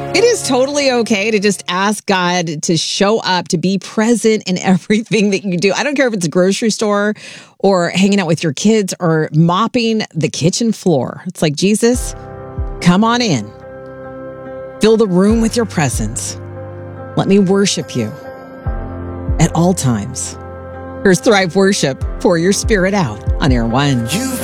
It is totally okay to just ask God to show up, to be present in everything that you do. I don't care if it's a grocery store or hanging out with your kids or mopping the kitchen floor. It's like, Jesus, come on in. Fill the room with your presence. Let me worship you at all times. Here's Thrive Worship. Pour your spirit out on Air One.